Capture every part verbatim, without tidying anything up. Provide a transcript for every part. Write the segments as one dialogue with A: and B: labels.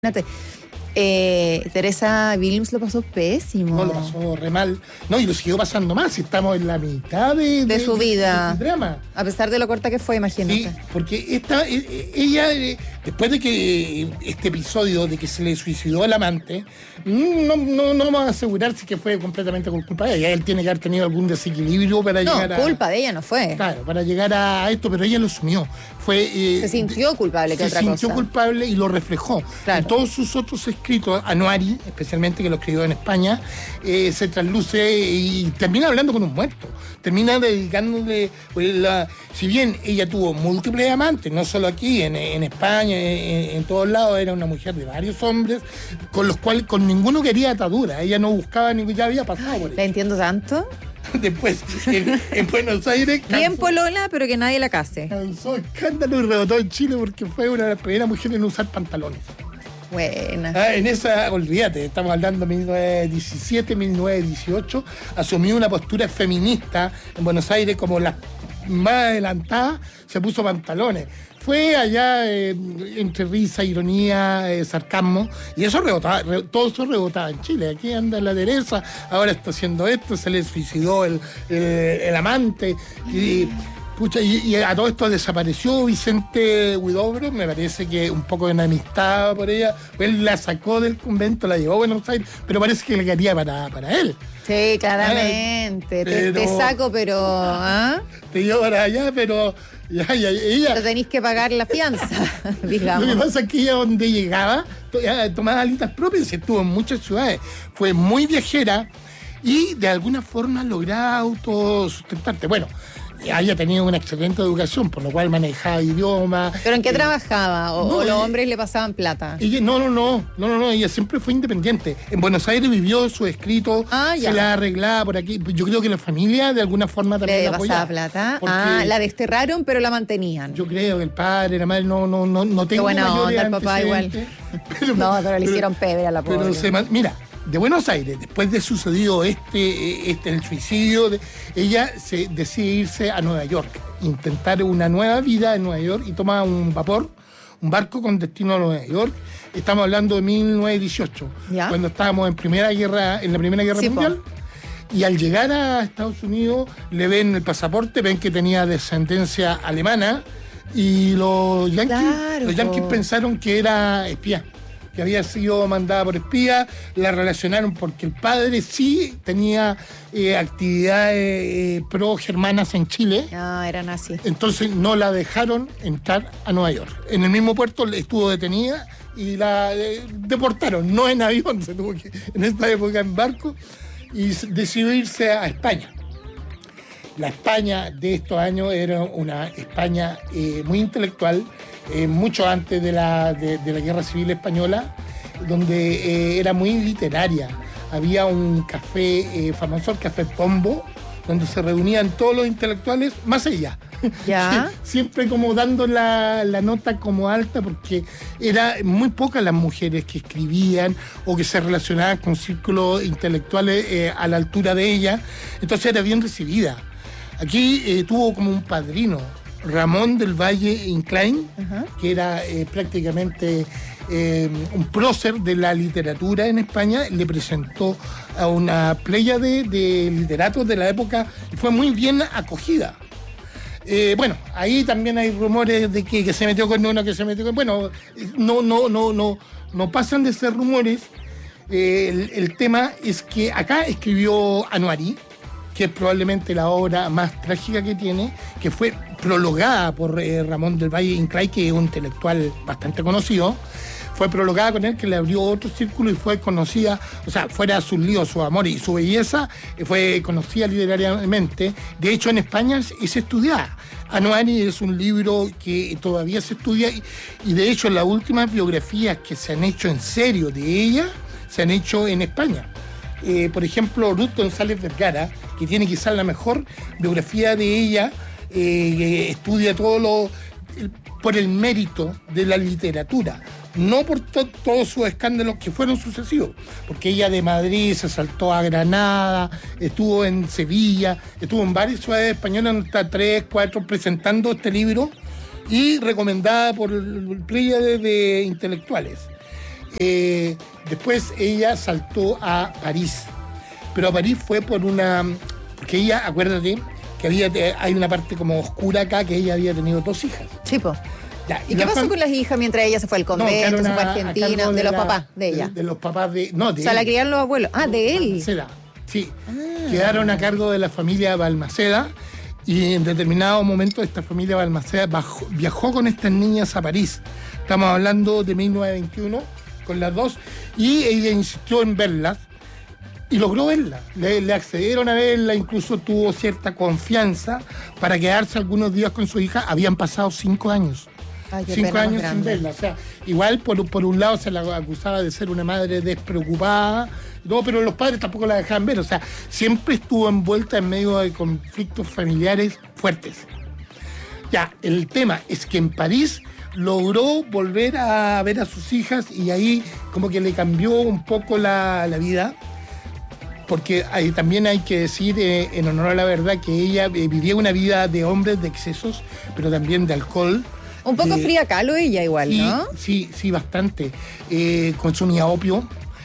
A: Imagínate, eh, Teresa Williams lo pasó pésimo.
B: No, lo pasó re mal. No, y lo siguió pasando más. Estamos en la mitad de,
A: de, de su vida.
B: De, de drama.
A: A pesar de lo corta que fue, imagínate.
B: Sí, porque esta, ella, después de que este episodio de que se le suicidó el amante, no, no, no vamos a asegurar si que fue completamente por culpa de ella. Él tiene que haber tenido algún desequilibrio para
A: no,
B: llegar a...
A: No, culpa de ella no fue.
B: Claro, para llegar a esto, pero ella lo asumió. Fue, eh,
A: se sintió culpable que otra cosa.
B: Se sintió culpable y lo reflejó.
A: Claro.
B: En todos sus otros escritos, Anuari, especialmente, que lo escribió en España, eh, se trasluce y termina hablando con un muerto. Termina dedicándole... Pues, la, si bien ella tuvo múltiples amantes, no solo aquí, en, en España, en, en todos lados, era una mujer de varios hombres, con los cuales con ninguno quería atadura. Ella no buscaba ni ya había pasado por eso.
A: ¿La entiendo tanto?
B: Después, en, en Buenos Aires...
A: Cansó, bien polola, pero que nadie la case.
B: Causó escándalo y rebotó en Chile porque fue una de las primeras mujeres en usar pantalones.
A: Buena.
B: Ah, en esa, olvídate, estamos hablando de mil novecientos diecisiete, mil novecientos dieciocho, asumió una postura feminista en Buenos Aires como la más adelantada, se puso pantalones. Fue allá eh, entre risa, ironía, eh, sarcasmo, y eso rebotaba, re, todo eso rebotaba en Chile. Aquí anda la Teresa, ahora está haciendo esto, se le suicidó el, el, el amante, y, pucha, y, y a todo esto desapareció Vicente Huidobro, me parece que un poco enemistado por ella, él la sacó del convento, la llevó a Buenos Aires, pero parece que le quería para, para él.
A: Sí, claramente, te, te saco, pero... ¿ah?
B: Te llevo para allá, pero... Ya, ya, ella,
A: pero tenéis que pagar la fianza, digamos.
B: Lo que pasa es que ella donde llegaba tomaba alitas propias, estuvo en muchas ciudades, fue muy viajera y de alguna forma lograba autosustentarte. Bueno, haya tenido una excelente educación, por lo cual manejaba idiomas.
A: ¿Pero en qué
B: eh,
A: trabajaba? ¿O,
B: no,
A: o los
B: ella,
A: hombres le pasaban plata?
B: Ella, no, no, no, no, no, no, ella siempre fue independiente. En Buenos Aires vivió su escrito,
A: ah,
B: se la arreglaba por aquí. Yo creo que la familia de alguna forma también
A: le
B: la apoyaba.
A: ¿Le pasaba plata? Ah, la desterraron, pero la mantenían.
B: Yo creo que el padre, la madre, no, no, no, no tengo
A: qué buena
B: mayores
A: onda, el papá igual.
B: Pero,
A: no, pero le hicieron pebre a la pobre.
B: Pero se, mira, de Buenos Aires, después de sucedido este, este el suicidio, de, ella se decide irse a Nueva York, intentar una nueva vida en Nueva York y toma un vapor, un barco con destino a Nueva York. Estamos hablando de mil novecientos dieciocho, ¿ya? Cuando estábamos en primera guerra, en la Primera Guerra sí, Mundial. Po. Y al llegar a Estados Unidos le ven el pasaporte, ven que tenía descendencia alemana y los yanquis, claro, los yanquis pensaron que era espía, que había sido mandada por espía, la relacionaron porque el padre sí tenía eh, actividades eh, pro-germanas en Chile.
A: Ah, era nazi.
B: Entonces no la dejaron entrar a Nueva York. En el mismo puerto estuvo detenida y la eh, deportaron, no en avión, se tuvo que, en esta época en barco, y decidió irse a España. La España de estos años era una España eh, muy intelectual, eh, mucho antes de la, de, de la Guerra Civil Española, donde eh, era muy literaria. Había un café eh, famoso, el Café Pombo, donde se reunían todos los intelectuales, más allá.
A: ¿Ya?
B: Siempre como dando la, la nota como alta, porque eran muy pocas las mujeres que escribían o que se relacionaban con círculos intelectuales eh, a la altura de ella. Entonces era bien recibida. Aquí eh, tuvo como un padrino, Ramón del Valle Inclán, uh-huh. que era eh, prácticamente eh, un prócer de la literatura en España. Le presentó a una playa de, de literatos de la época y fue muy bien acogida. Eh, bueno, ahí también hay rumores de que, que se metió con uno, que se metió con... Bueno, no, no, no, no, no pasan de ser rumores. Eh, el, el tema es que acá escribió Anuari, que es probablemente la obra más trágica que tiene, que fue prologada por eh, Ramón del Valle Inclán, que es un intelectual bastante conocido. Fue prologada con él, que le abrió otro círculo y fue conocida, o sea, fuera sus líos, su amor y su belleza, fue conocida literariamente. De hecho, en España es, es estudiada. Anuari es un libro que todavía se estudia y, y de hecho las últimas biografías que se han hecho en serio de ella, se han hecho en España. Eh, por ejemplo, Ruth González Vergara, que tiene quizás la mejor biografía de ella, eh, estudia todo lo el, por el mérito de la literatura, no por to, todos sus escándalos que fueron sucesivos, porque ella de Madrid se saltó a Granada, estuvo en Sevilla, estuvo en varias ciudades españolas, hasta tres, cuatro, presentando este libro y recomendada por el pléyade de intelectuales. Eh, después ella saltó a París. Pero a París fue por una... Porque ella, acuérdate, que había, hay una parte como oscura acá, que ella había tenido dos hijas.
A: Sí, po.
B: Ya,
A: ¿Y, ¿Y qué pasó fam... con las hijas mientras ella se fue al convento, no, se fue a Argentina, de, de los la, papás de ella?
B: De, de los papás de... No, de
A: O sea,
B: él.
A: la criaron los abuelos. Ah, de él.
B: Balmaceda, sí. Ah. Quedaron a cargo de la familia Balmaceda y en determinado momento esta familia Balmaceda bajó, viajó con estas niñas a París. Estamos hablando de mil novecientos veintiuno, con las dos, y ella insistió en verlas. Y logró verla, le, le accedieron a verla, incluso tuvo cierta confianza para quedarse algunos días con su hija. Habían pasado cinco años.
A: Ay,
B: cinco años sin verla. O sea, igual por, por un lado se la acusaba de ser una madre despreocupada, no, pero los padres tampoco la dejaban ver. O sea, siempre estuvo envuelta en medio de conflictos familiares fuertes. Ya, el tema es que en París logró volver a ver a sus hijas y ahí como que le cambió un poco la, la vida. Porque hay, también hay que decir, eh, en honor a la verdad, que ella eh, vivía una vida de hombres, de excesos, pero también de alcohol.
A: Un poco
B: eh,
A: fría calo ella igual,
B: sí,
A: ¿no?
B: Sí, sí, bastante. Eh, consumía opio,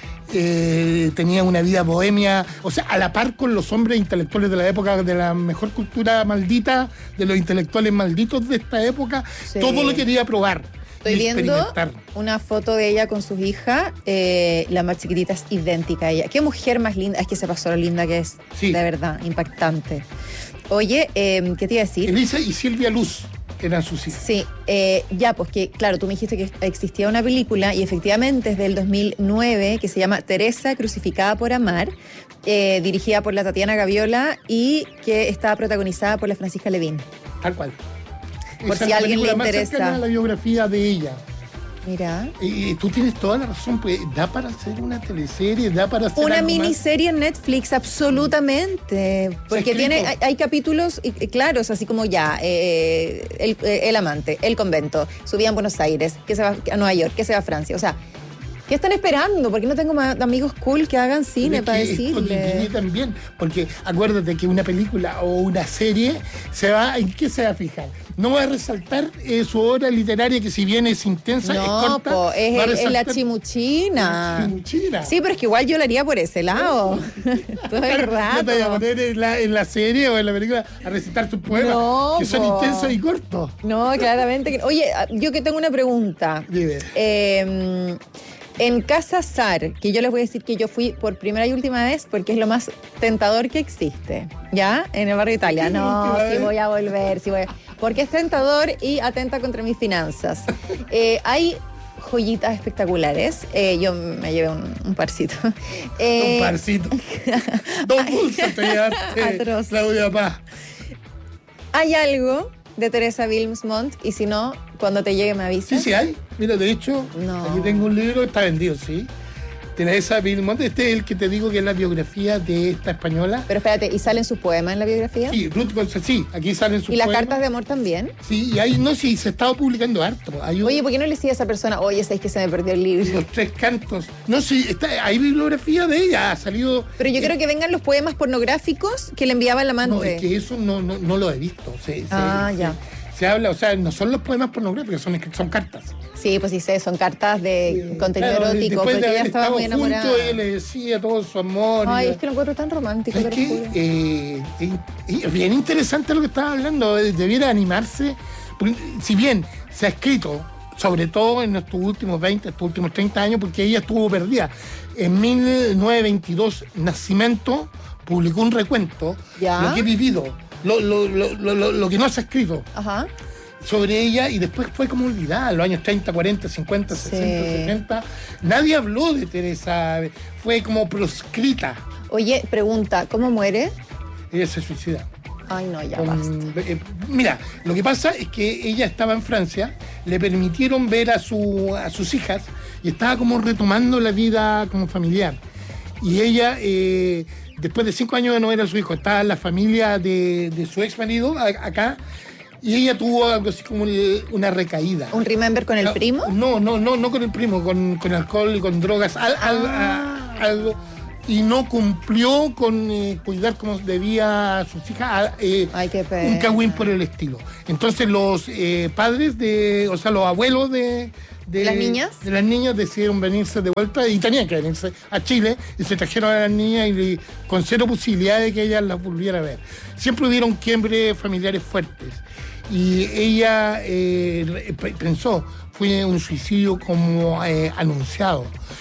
B: eh, tenía una vida bohemia, o sea, a la par con los hombres intelectuales de la época, de la mejor cultura maldita, de los intelectuales malditos de esta época, sí. Todo lo quería probar.
A: Estoy viendo una foto de ella con sus hijas, eh, la más chiquitita es idéntica a ella. Qué mujer más linda, es que se pasó lo linda que es, sí. De verdad, impactante. Oye, eh, ¿qué te iba a decir?
B: Elisa y Silvia Luz eran sus hijas.
A: Sí, eh, ya, pues que, claro, tú me dijiste que existía una película y efectivamente es del dos mil nueve que se llama Teresa crucificada por amar, eh, dirigida por la Tatiana Gaviola y que está protagonizada por la Francisca Levin.
B: Tal cual.
A: Por Esa si a alguien le interesa.
B: Más la biografía de ella.
A: Mira.
B: Y tú tienes toda la razón, pues da para hacer una teleserie, da para hacer
A: una miniserie más en Netflix, absolutamente. Porque tiene, hay, hay capítulos claros, así como ya, eh, el, el amante, el convento, su vida en Buenos Aires, que se va a Nueva York, que se va a Francia. O sea, ¿qué están esperando? Porque no tengo más amigos cool que hagan cine para decirle.
B: También, porque acuérdate que una película o una serie se va, ¿en qué se va a fijar? No va a resaltar eh, su obra literaria, que si bien es intensa, no, es corta.
A: Po, es, el, es la chimuchina.
B: La chimuchina.
A: Sí, pero es que igual yo la haría por ese lado. Todo el rato.
B: ¿No te voy a poner en la, en la serie o en la película a recitar sus poemas? No, que son po. intensos y cortos.
A: No, claramente. Que, oye, yo que tengo una pregunta.
B: Dime.
A: Eh, En Casa Sar, que yo les voy a decir que yo fui por primera y última vez porque es lo más tentador que existe, ¿ya? En el barrio Italia. No, sí voy a volver, sí voy a... Porque es tentador y atenta contra mis finanzas. Eh, hay joyitas espectaculares. Eh, yo me llevé un, un parcito.
B: Eh, un parcito. Dos pulsos te llevaste, Claudia Paz.
A: Hay algo de Teresa Wilmsmont y si no, cuando te llegue me avisas.
B: Sí, sí hay. Mira, de hecho, no. Aquí tengo un libro que está vendido, sí. Teresa Wilmsmont, este es el que te digo que es la biografía de esta española.
A: Pero espérate, ¿y salen sus poemas en la biografía?
B: Sí, Ruth González, sí, aquí salen sus
A: poemas. ¿Y las
B: poemas.
A: cartas de amor también?
B: Sí, y ahí, no, sí, se estaba publicando harto. Hay un...
A: Oye, ¿por qué no le decía a esa persona, oye, sabes que se me perdió el libro?
B: Los tres cantos. No, sí, está, hay bibliografía de ella, ha salido...
A: Pero yo eh, creo que vengan los poemas pornográficos que le enviaba el amante.
B: No, es que eso no, no, no lo he visto. Se,
A: ah,
B: se,
A: ya.
B: Se, se habla, o sea, no son los poemas pornográficos, son, son cartas.
A: Sí, pues sí sé, son cartas de sí, contenido claro, erótico, porque ella estaba muy enamorada.
B: Juntos, ella le decía todo su amor.
A: Ay, es que lo encuentro tan romántico.
B: Es que eh, es bien interesante lo que estaba hablando, debiera animarse, porque, si bien se ha escrito, sobre todo en estos últimos veinte, estos últimos treinta años, porque ella estuvo perdida. En mil novecientos veintidós, Nacimiento publicó un recuento, ¿ya? Lo que he vivido, lo, lo, lo, lo, lo, lo que no se ha escrito.
A: Ajá.
B: Sobre ella, y después fue como olvidada, los años treinta, cuarenta, cincuenta, sí. sesenta, setenta. Nadie habló de Teresa, fue como proscrita.
A: Oye, pregunta, ¿cómo muere?
B: Ella se suicida.
A: Ay, no, ya
B: Con,
A: basta.
B: Eh, mira, lo que pasa es que ella estaba en Francia, le permitieron ver a, su, a sus hijas y estaba como retomando la vida como familiar. Y ella, eh, después de cinco años de no ver a su hijo, estaba la familia de, de su ex marido acá. Y ella tuvo algo así como una recaída.
A: ¿Un remember con el primo?
B: No, no, no, no con el primo, con, con alcohol y con drogas. Al, ah. al, a, algo. y no cumplió con eh, cuidar como debía a sus hijas eh,
A: Ay, qué pena.
B: un cagüín por el estilo. Entonces los eh, padres de, o sea, los abuelos de, de
A: ¿Las niñas?
B: de las niñas decidieron venirse de vuelta y tenían que venirse a Chile y se trajeron a las niñas y con cero posibilidad de que ellas las volvieran a ver. Siempre hubieron quiebres familiares fuertes y ella eh, pensó, fue un suicidio como eh, anunciado.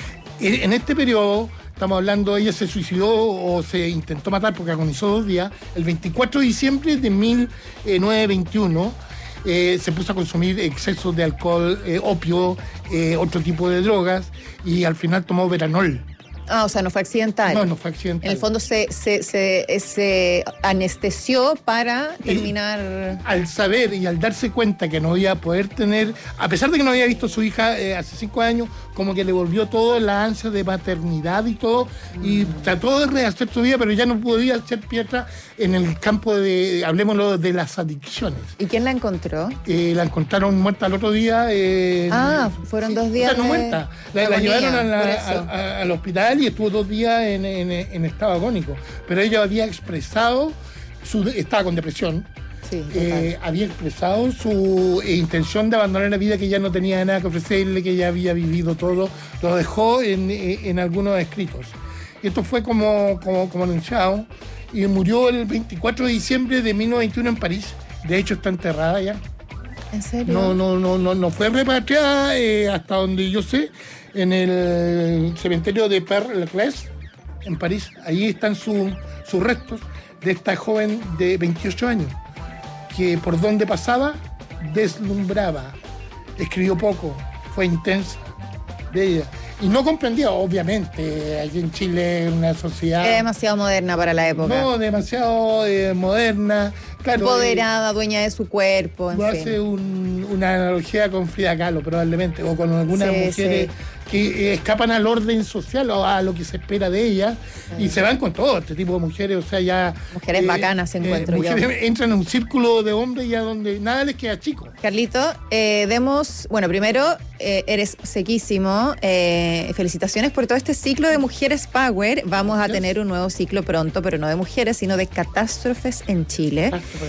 B: En este periodo, estamos hablando, ella se suicidó o se intentó matar porque agonizó dos días, el veinticuatro de diciembre de mil novecientos veintiuno, eh, se puso a consumir excesos de alcohol, eh, opio, eh, otro tipo de drogas, y al final tomó Veranol.
A: Ah, o sea, no fue accidental.
B: No, no fue accidental.
A: En el fondo se, se, se, se anestesió para terminar...
B: Al saber y al darse cuenta que no iba a poder tener, a pesar de que no había visto a su hija eh, hace cinco años, como que le volvió todo la ansia de maternidad y todo, y trató de rehacer su vida, pero ya no podía hacer piedra en el campo de, hablemoslo, de las adicciones.
A: ¿Y quién la encontró?
B: Eh, la encontraron muerta al otro día. Eh,
A: ah, fueron
B: sí,
A: dos días.
B: O sea, no
A: de...
B: muerta. La, la llevaron a la, a, a, al hospital y estuvo dos días en, en, en estado agónico. Pero ella había expresado, su, estaba con depresión.
A: Sí,
B: eh, había expresado su eh, intención de abandonar la vida, que ya no tenía nada que ofrecerle, que ya había vivido todo. Lo dejó en, en algunos escritos. Y esto fue como, como, como anunciado. Y murió el veinticuatro de diciembre de mil novecientos veintiuno en París. De hecho, está enterrada ya.
A: ¿En serio?
B: No, no, no, no, no fue repatriada eh, hasta donde yo sé, en el cementerio de Père-Lachaise, en París. Ahí están su, sus restos de esta joven de veintiocho años, que por donde pasaba deslumbraba, escribió poco, fue intensa, bella. Y no comprendía, obviamente, aquí en Chile una sociedad...
A: Era demasiado moderna para la época.
B: No, demasiado eh, moderna. Claro,
A: empoderada, eh, dueña de su cuerpo, en
B: hace
A: fin.
B: un, una analogía con Frida Kahlo, probablemente, o con algunas
A: sí,
B: mujeres
A: sí.
B: que eh, escapan al orden social o a lo que se espera de ellas, sí. Y se van con todo este tipo de mujeres, o sea, ya...
A: Mujeres eh, bacanas, encuentro
B: eh, mujeres
A: yo.
B: Entran en un círculo de hombres ya donde nada les queda chico.
A: Carlito, eh, demos... Bueno, primero, eh, eres sequísimo. Eh, felicitaciones por todo este ciclo de Mujeres Power. Vamos a tener un nuevo ciclo pronto, pero no de mujeres, sino de catástrofes en Chile.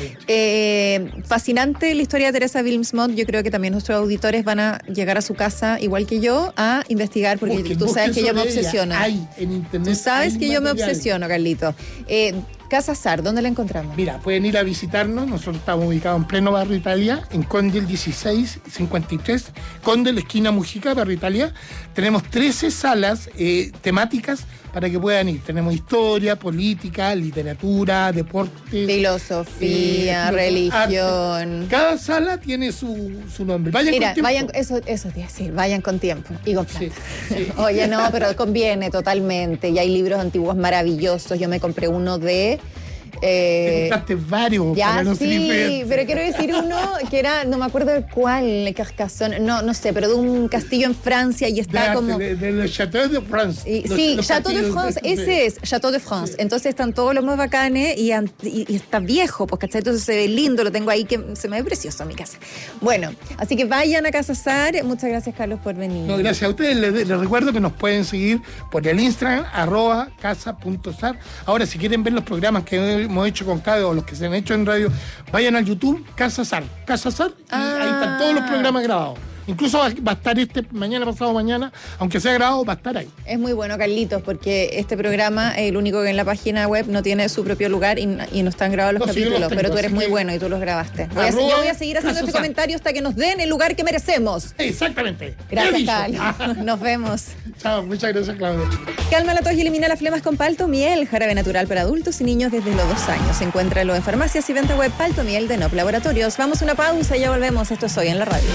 A: Eh, fascinante la historia de Teresa Wilmsmont. Yo creo que también nuestros auditores van a llegar a su casa, igual que yo, a investigar, porque busquen, tú sabes que yo me obsesiono.
B: Hay en internet.
A: Tú sabes que
B: material.
A: yo me obsesiono, Carlito. Eh, Casa Sar, ¿dónde la encontramos?
B: Mira, pueden ir a visitarnos. Nosotros estamos ubicados en pleno Barrio Italia, en Condel dieciséis cincuenta y tres, Condel, esquina Mujica, Barrio Italia. Tenemos trece salas eh, temáticas para que puedan ir. Tenemos historia, política, literatura, deporte,
A: filosofía, eh, religión.
B: Arte. Cada sala tiene su, su nombre. Vayan
A: Mira,
B: con tiempo.
A: vayan, eso, eso te iba a decir, vayan con tiempo y con plata.
B: Sí, sí.
A: Oye, no, pero conviene totalmente. Y hay libros antiguos maravillosos. Yo me compré uno de...
B: Eh, Te compraste varios.
A: Ya,
B: para no
A: sí, pero quiero decir uno que era, no me acuerdo de cuál, Carcassonne, no, no sé, pero de un castillo en Francia y está
B: de,
A: como...
B: De, de, de Chateau de France.
A: Y,
B: los,
A: sí,
B: los
A: Chateau de France, de, ese es, Chateau de France. Sí. Entonces están todos los más bacanes y, y, y está viejo, pues, ¿cachai? Entonces se ve lindo, lo tengo ahí, que se me ve precioso en mi casa. Bueno, así que vayan a Casa Sar. Muchas gracias, Carlos, por venir.
B: No, gracias a ustedes. Les, les recuerdo que nos pueden seguir por el Instagram, arroba casa punto sar. Ahora, si quieren ver los programas que hemos hecho con cada o los que se han hecho en radio, vayan al YouTube, Casa Sar, Casa Sar, y ah. ahí están todos los programas grabados. Incluso va a estar este mañana, pasado mañana, aunque sea grabado, va a estar ahí.
A: Es muy bueno, Carlitos, porque este programa es el único que en la página web no tiene su propio lugar y, y no están grabados los no, capítulos, sí, los tengo, pero tú eres muy bueno y tú los grabaste. Voy a, yo voy a seguir haciendo este comentario hasta que nos den el lugar que merecemos.
B: Exactamente.
A: Gracias, Carlos. Nos vemos.
B: Chao, muchas gracias, Claudia.
A: Calma la tos y elimina las flemas con Palto Miel, jarabe natural para adultos y niños desde los dos años. Encuéntralo en farmacias y venta web Palto Miel de N O P Laboratorios. Vamos a una pausa y ya volvemos. Esto es Hoy en la Radio.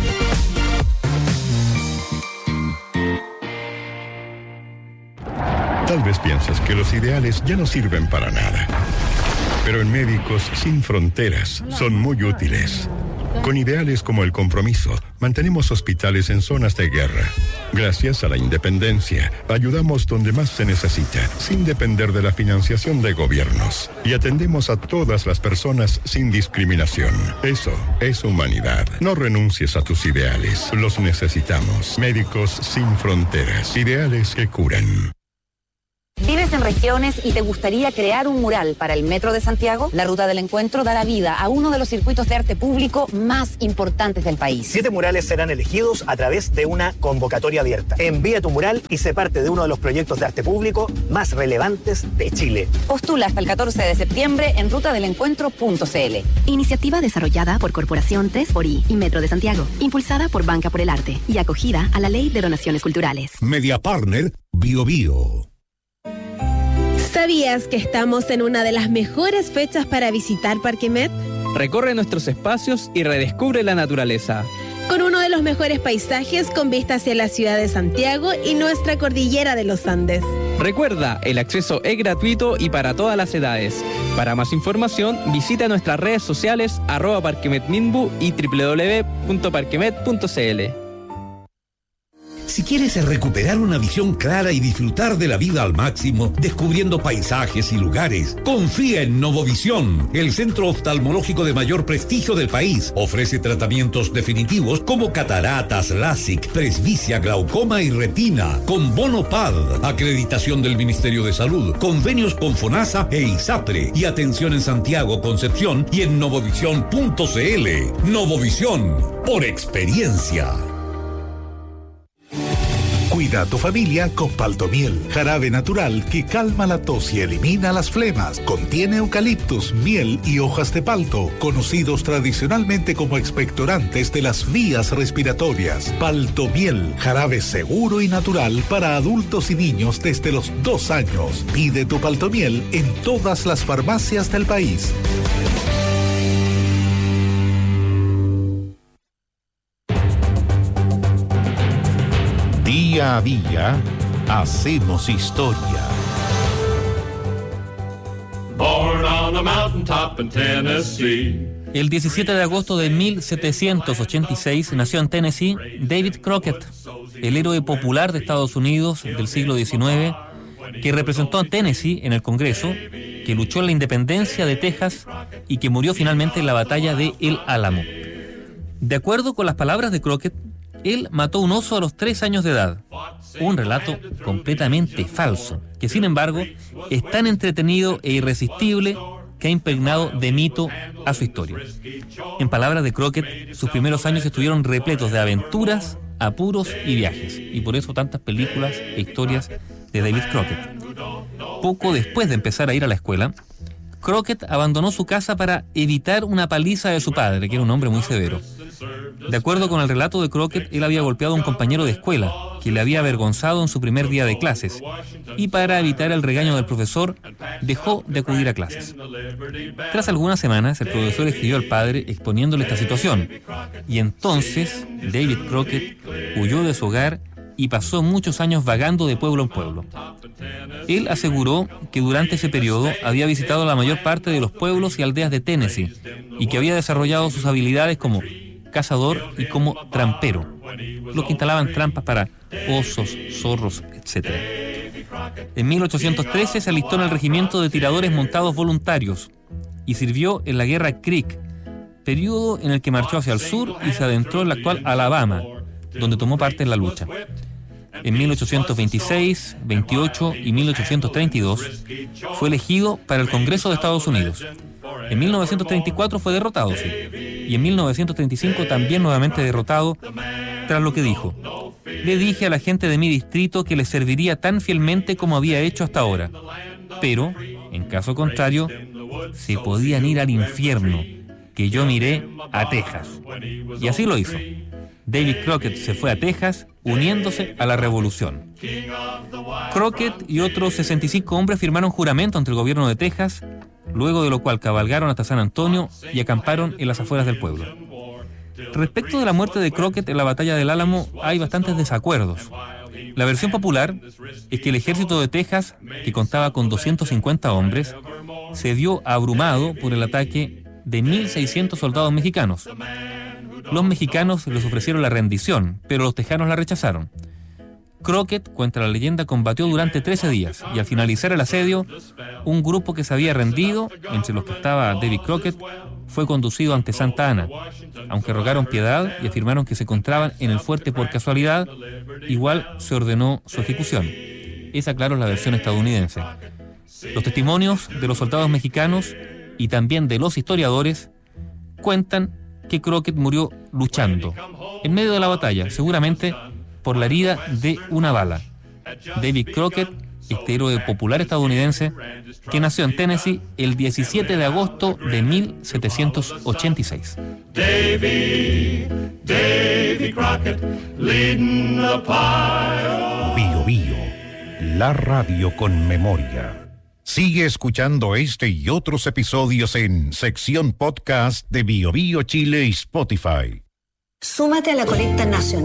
C: Tal vez piensas que los ideales ya no sirven para nada. Pero en Médicos Sin Fronteras son muy útiles. Con ideales como el compromiso, mantenemos hospitales en zonas de guerra. Gracias a la independencia, ayudamos donde más se necesita, sin depender de la financiación de gobiernos. Y atendemos a todas las personas sin discriminación. Eso es humanidad. No renuncies a tus ideales. Los necesitamos. Médicos Sin Fronteras. Ideales que curan.
D: Vive regiones y te gustaría crear un mural para el Metro de Santiago, la Ruta del Encuentro dará vida a uno de los circuitos de arte público más importantes del país.
E: Siete murales serán elegidos a través de una convocatoria abierta. Envía tu mural y sé parte de uno de los proyectos de arte público más relevantes de Chile.
D: Postula hasta el catorce de septiembre en ruta del encuentro punto c l.
F: Iniciativa desarrollada por Corporación tres por I y Metro de Santiago, impulsada por Banca por el Arte y acogida a la Ley de Donaciones Culturales.
G: Media Partner Bio Bio.
H: ¿Sabías que estamos en una de las mejores fechas para visitar Parque Met?
I: Recorre nuestros espacios y redescubre la naturaleza.
H: Con uno de los mejores paisajes con vista hacia la ciudad de Santiago y nuestra cordillera de los Andes.
I: Recuerda, el acceso es gratuito y para todas las edades. Para más información, visita nuestras redes sociales arroba parquemetminbu y doble u doble u doble u punto parquemet punto c l.
G: Si quieres recuperar una visión clara y disfrutar de la vida al máximo, descubriendo paisajes y lugares, confía en Novovisión, el centro oftalmológico de mayor prestigio del país. Ofrece tratamientos definitivos como cataratas, LASIK, presbicia, glaucoma y retina, con bono P A D, acreditación del Ministerio de Salud, convenios con FONASA e ISAPRE, y atención en Santiago, Concepción y en novovisión punto c l. Novovisión, por experiencia.
J: Cuida a tu familia con Paltomiel, jarabe natural que calma la tos y elimina las flemas. Contiene eucaliptus, miel y hojas de palto, conocidos tradicionalmente como expectorantes de las vías respiratorias. Paltomiel, jarabe seguro y natural para adultos y niños desde los dos años. Pide tu Paltomiel en todas las farmacias del país. Día a día, hacemos historia.
K: El diecisiete de agosto de mil setecientos ochenta y seis nació en Tennessee David Crockett, el héroe popular de Estados Unidos del siglo diecinueve, que representó a Tennessee en el Congreso, que luchó en la independencia de Texas y que murió finalmente en la batalla de El Álamo. De acuerdo con las palabras de Crockett, él mató un oso a los tres años de edad. Un relato completamente falso, que sin embargo es tan entretenido e irresistible que ha impregnado de mito a su historia. En palabras de Crockett, sus primeros años estuvieron repletos de aventuras, apuros y viajes, y por eso tantas películas e historias de David Crockett. Poco después de empezar a ir a la escuela, Crockett abandonó su casa para evitar una paliza de su padre, que era un hombre muy severo. De acuerdo con el relato de Crockett, él había golpeado a un compañero de escuela, que le había avergonzado en su primer día de clases, y para evitar el regaño del profesor, dejó de acudir a clases. Tras algunas semanas, el profesor escribió al padre exponiéndole esta situación, y entonces David Crockett huyó de su hogar y pasó muchos años vagando de pueblo en pueblo. Él aseguró que durante ese periodo había visitado la mayor parte de los pueblos y aldeas de Tennessee y que había desarrollado sus habilidades como cazador y como trampero, los que instalaban trampas para osos, zorros, etcétera. En mil ochocientos trece se alistó en el regimiento de tiradores montados voluntarios y sirvió en la Guerra Creek, periodo en el que marchó hacia el sur y se adentró en la actual Alabama, donde tomó parte en la lucha. En mil ochocientos veintiséis, veintiocho y mil ochocientos treinta y dos fue elegido para el Congreso de Estados Unidos. En mil novecientos treinta y cuatro fue derrotado, sí, y en mil novecientos treinta y cinco también nuevamente derrotado, tras lo que dijo: le dije a la gente de mi distrito que les serviría tan fielmente como había hecho hasta ahora, pero, en caso contrario, se podían ir al infierno, que yo miré a Texas. Y así lo hizo. David Crockett se fue a Texas, uniéndose a la revolución. Crockett y otros sesenta y cinco hombres firmaron juramento ante el gobierno de Texas, luego de lo cual cabalgaron hasta San Antonio y acamparon en las afueras del pueblo. Respecto de la muerte de Crockett en la batalla del Álamo, hay bastantes desacuerdos. La versión popular es que el ejército de Texas, que contaba con doscientos cincuenta hombres, se vio abrumado por el ataque de mil seiscientos soldados mexicanos. Los mexicanos les ofrecieron la rendición, pero los tejanos la rechazaron. Crockett, cuenta la leyenda, combatió durante trece días y al finalizar el asedio, un grupo que se había rendido, entre los que estaba David Crockett, fue conducido ante Santa Ana. Aunque rogaron piedad y afirmaron que se encontraban en el fuerte por casualidad, igual se ordenó su ejecución. Esa, claro, es la versión estadounidense. Los testimonios de los soldados mexicanos y también de los historiadores cuentan que Crockett murió luchando, en medio de la batalla, seguramente por la herida de una bala. David Crockett, este héroe popular estadounidense, que nació en Tennessee el diecisiete de agosto de mil setecientos ochenta y seis.
L: Davy, Davy Crockett, leading the pile.
M: Bio Bio, la radio con memoria. Sigue escuchando este y otros episodios en sección podcast de Bio Bio Chile y Spotify.
N: Súmate a la colecta nacional.